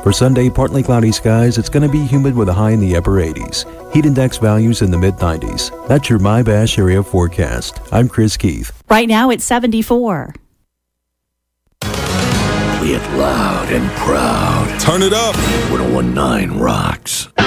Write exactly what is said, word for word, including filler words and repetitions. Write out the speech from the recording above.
For Sunday, partly cloudy skies, it's going to be humid with a high in the upper eighties. Heat index values in the mid nineties. That's your My Bash area forecast. I'm Chris Keith. Right now it's seventy-four. Play it loud and proud. Turn it up. ten nineteen rocks.